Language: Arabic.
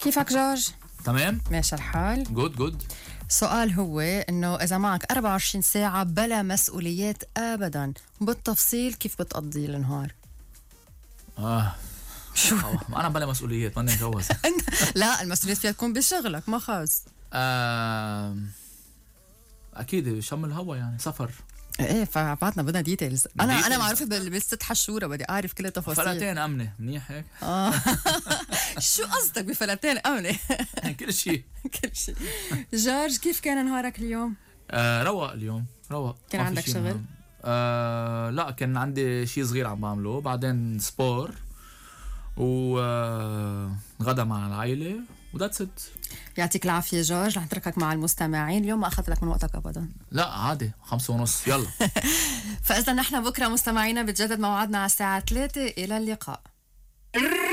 كيفك جورج؟ تمام. ماشي الحال. جود. السؤال هو انه اذا معك 24 ساعة بلا مسؤوليات ابدا، بالتفصيل كيف بتقضي النهار؟ شو انا بلا مسؤوليات، ماني متجوز. لا، المسؤوليات فيها تكون بشغلك ما خاص. اكيد شم الهوا، يعني سفر. ايه فبعتنا بدنا ديتيلز. انا معروفه بالست حشوره، بدي اعرف كل التفاصيل. فلاتين امنه منيح هيك. شو قصدك بفلاتين امنه؟ كل شيء. كل شيء. جورج، كيف كان نهارك اليوم؟ روق اليوم، روق. كان عندك شغل؟ لا، كان عندي شيء صغير عم بعمله، بعدين سبور وغدا مع العائله وذاتس ات. يعطيك العافيه جورج، رح نتركك مع المستمعين، اليوم ما اخذت لك من وقتك ابدا. لا عادي، 5:30 يلا. فاذا نحن بكره مستمعينا بتجدد موعدنا على الساعه 3، الى اللقاء.